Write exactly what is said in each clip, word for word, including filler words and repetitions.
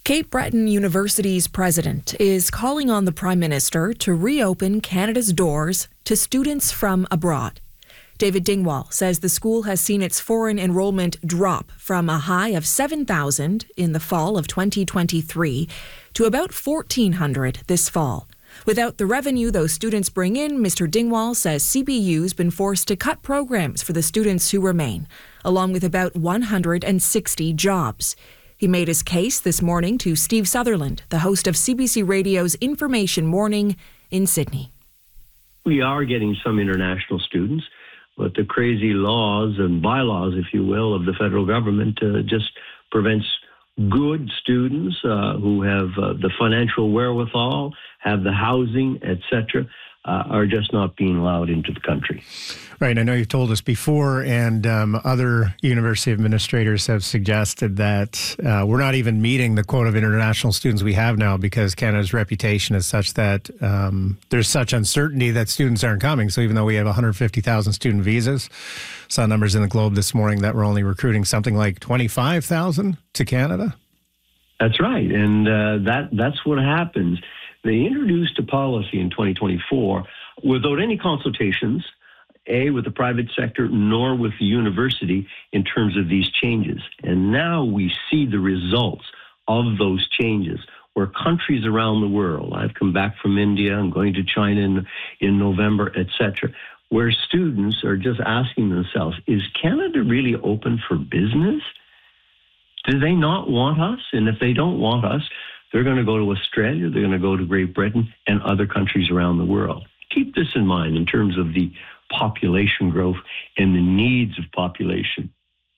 Cape Breton University's president is calling on the Prime Minister to reopen Canada's doors to students from abroad. David Dingwall says the school has seen its foreign enrollment drop from a high of seven thousand in the fall of twenty twenty-three to about fourteen hundred this fall. Without the revenue those students bring in, Mister Dingwall says C B U's been forced to cut programs for the students who remain, along with about one hundred sixty jobs. He made his case this morning to Steve Sutherland, the host of C B C Radio's Information Morning in Sydney. We are getting some international students, but the crazy laws and bylaws, if you will, of the federal government uh, just prevents good students uh, who have uh, the financial wherewithal, have the housing, et cetera, uh, are just not being allowed into the country. Right. I know you've told us before, and um, other university administrators have suggested that uh, we're not even meeting the quota of international students we have now because Canada's reputation is such that um, there's such uncertainty that students aren't coming. So even though we have one hundred fifty thousand student visas, saw numbers in the Globe this morning that we're only recruiting something like twenty-five thousand to Canada. That's right. And uh, that that's what happens. They introduced a policy in twenty twenty-four without any consultations, A, with the private sector, nor with the university in terms of these changes. And now we see the results of those changes where countries around the world, I've come back from India, I'm going to China in, in November, et cetera, where students are just asking themselves, is Canada really open for business? Do they not want us? And if they don't want us, they're going to go to Australia, they're going to go to Great Britain and other countries around the world. Keep this in mind in terms of the population growth and the needs of population.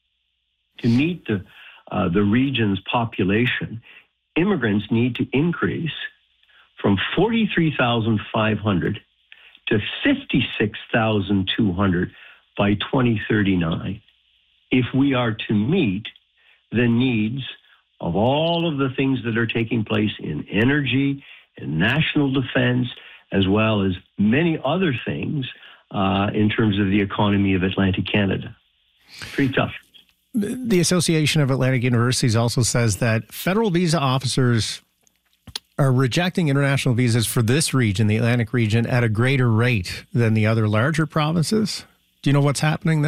To meet the, uh, the region's population, immigrants need to increase from forty-three thousand five hundred to fifty-six thousand two hundred by twenty thirty-nine if we are to meet the needs of all of the things that are taking place in energy and national defense, as well as many other things uh, in terms of the economy of Atlantic Canada. Pretty tough. The Association of Atlantic Universities also says that federal visa officers are rejecting international visas for this region, the Atlantic region, at a greater rate than the other larger provinces. Do you know what's happening there?